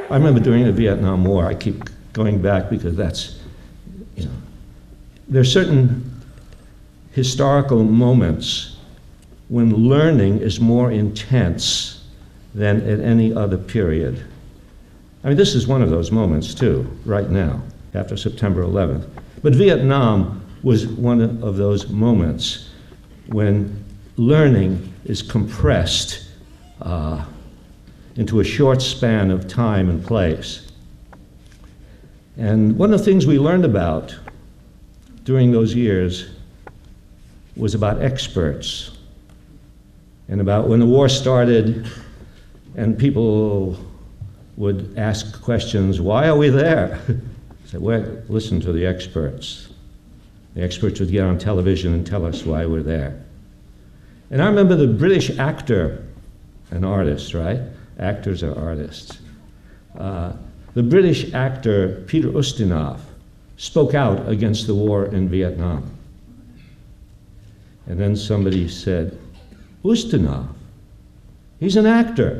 I remember during the Vietnam War, I keep going back because that's, there are certain historical moments when learning is more intense than at any other period. I mean, this is one of those moments too, right now, after September 11th. But Vietnam was one of those moments when learning is compressed into a short span of time and place. And one of the things we learned about during those years was about experts, and about when the war started and people would ask questions, why are we there? I said, well, listen to the experts. The experts would get on television and tell us why we're there. And I remember the British actor, an artist, right? Actors are artists. The British actor Peter Ustinov spoke out against the war in Vietnam. And then somebody said, Ustinov, he's an actor.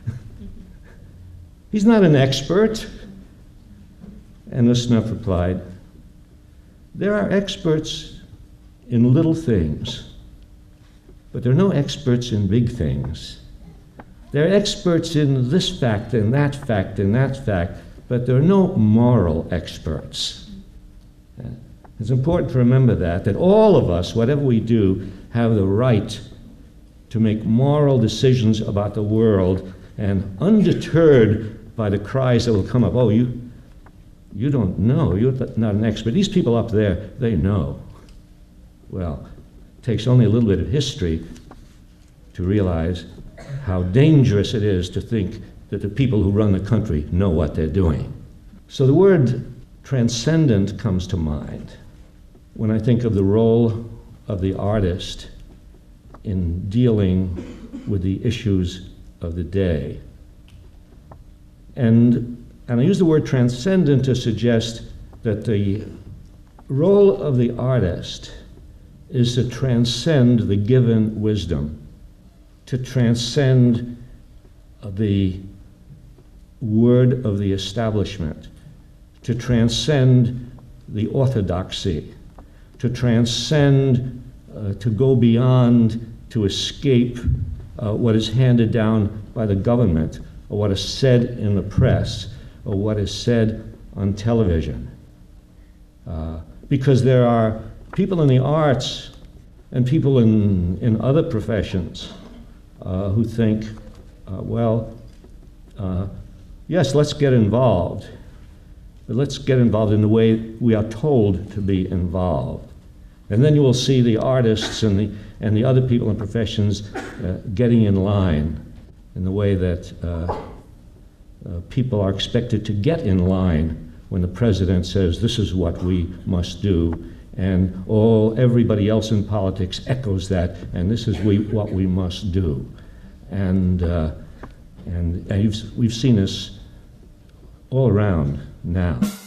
He's not an expert. And Ustinov replied, there are experts in little things, but there are no experts in big things. There are experts in this fact and that fact and that fact, but there are no moral experts. It's important to remember that all of us, whatever we do, have the right to make moral decisions about the world, and undeterred by the cries that will come up, oh, you don't know, you're not an expert. These people up there, they know. Well, it takes only a little bit of history to realize how dangerous it is to think that the people who run the country know what they're doing. So the word transcendent comes to mind when I think of the role of the artist in dealing with the issues of the day. And I use the word transcendent to suggest that the role of the artist is to transcend the given wisdom, to transcend the word of the establishment, to transcend the orthodoxy, to transcend, to go beyond, to escape what is handed down by the government, or what is said in the press, or what is said on television. Because there are people in the arts and people in other professions who think, yes, let's get involved, but let's get involved in the way we are told to be involved. And then you will see the artists and the other people in professions getting in line in the way that people are expected to get in line when the president says, this is what we must do, and everybody else in politics echoes that, and this is what we must do. And we've seen this all around now.